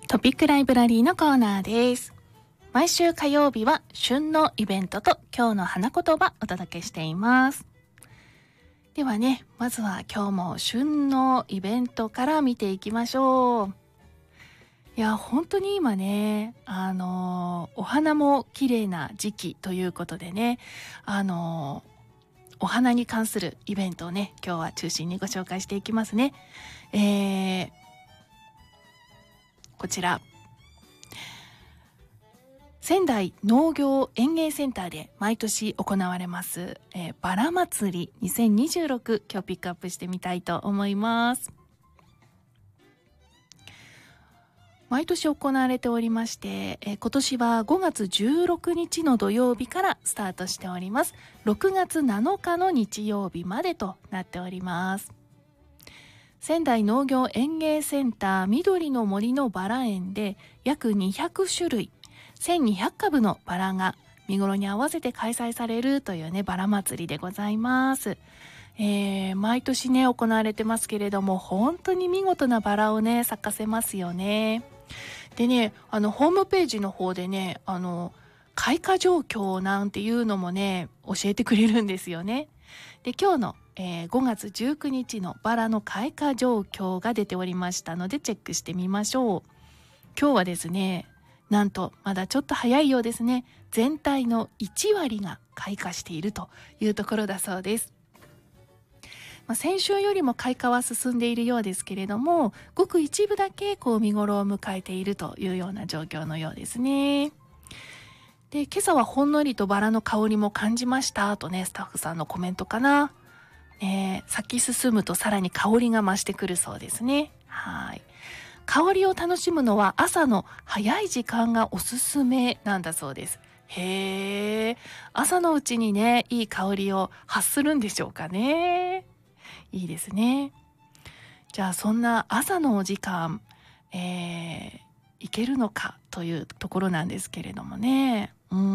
トピックライブラリーのコーナーです。毎週火曜日は旬のイベントと今日の花言葉お届けしています。ではね、まずは今日も旬のイベントから見ていきましょう。いや、本当に今ね、お花も綺麗な時期ということでね、お花に関するイベントをね、今日は中心にご紹介していきますね。こちら仙台農業園芸センターで毎年行われます、バラ祭り2026、今日ピックアップしてみたいと思います。毎年行われておりまして、今年は5月16日の土曜日からスタートしております。6月7日の日曜日までとなっております。仙台農業園芸センター緑の森のバラ園で約200種類1200株のバラが見頃に合わせて開催されるというね、バラ祭りでございます。毎年ね行われてますけれども、本当に見事なバラをね咲かせますよね。でね、ホームページの方でね、開花状況なんていうのもね教えてくれるんですよね。で、今日の5月19日のバラの開花状況が出ておりましたのでチェックしてみましょう。今日はですね、なんとまだちょっと早いようですね。全体の1割が開花しているというところだそうです。先週よりも開花は進んでいるようですけれども、ごく一部だけ見頃を迎えているというような状況のようですね。で、今朝はほんのりとバラの香りも感じましたとね、スタッフさんのコメントかな。咲き進むとさらに香りが増してくるそうですね。はい。香りを楽しむのは朝の早い時間がおすすめなんだそうです。へー、朝のうちにね、いい香りを発するんでしょうかね。いいですね。じゃあそんな朝のお時間、いけるのかというところなんですけれどもね。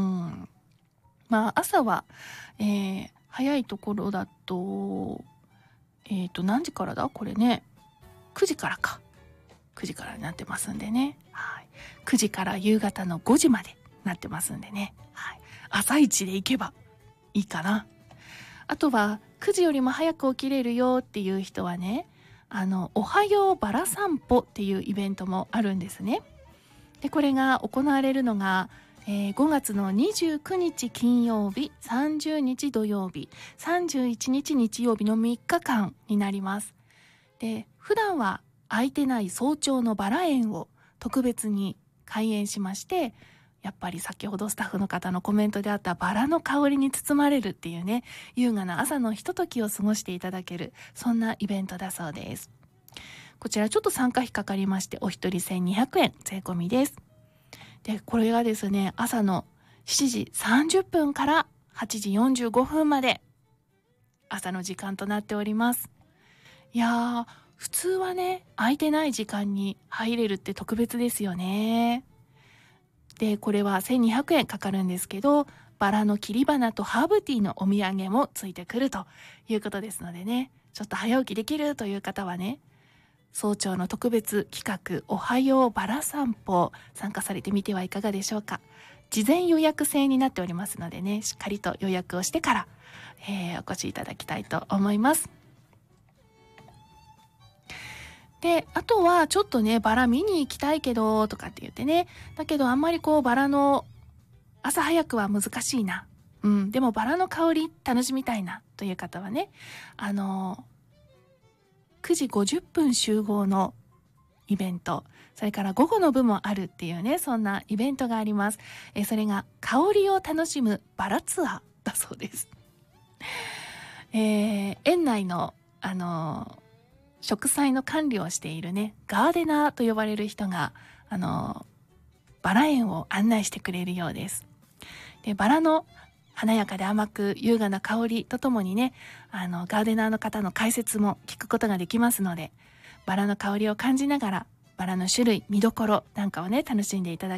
朝は、早いところだと、何時からだこれね。9時からか。9時からになってますんでね。はい。9時から夕方の5時までなってますんでね。はい。朝一で行けばいいかな。あとは9時よりも早く起きれるよっていう人はね、おはようバラ散歩っていうイベントもあるんですね。で、これが行われるのが、5月の29日金曜日、30日土曜日、31日日曜日の3日間になります。で、普段は空いてない早朝のバラ園を特別に開園しまして、やっぱり先ほどスタッフの方のコメントであったバラの香りに包まれるっていうね、優雅な朝のひとときを過ごしていただける、そんなイベントだそうです。こちらちょっと参加費かかりまして、お一人1200円税込みです。で、これがですね、朝の7時30分から8時45分まで朝の時間となっております。いやー、普通はね、空いてない時間に入れるって特別ですよね。で、これは1200円かかるんですけど、バラの切り花とハーブティーのお土産もついてくるということですのでね、ちょっと早起きできるという方はね、早朝の特別企画おはようバラ散歩参加されてみてはいかがでしょうか。事前予約制になっておりますのでね、しっかりと予約をしてから、お越しいただきたいと思います。で、あとはちょっとね、バラ見に行きたいけどとかって言ってね、だけどあんまりバラの朝早くは難しいな、でもバラの香り楽しみたいなという方はね、9時50分集合のイベント、それから午後の部もあるっていうね、そんなイベントがあります。それが香りを楽しむバラツアーだそうです。園内の植栽の管理をしているね、ガーデナーと呼ばれる人がバラ園を案内してくれるようです。で、バラの華やかで甘く優雅な香りとともにね、ガーデナーの方の解説も聞くことができますので、バラの香りを感じながらバラの種類、見どころなんかをね楽しんでいただ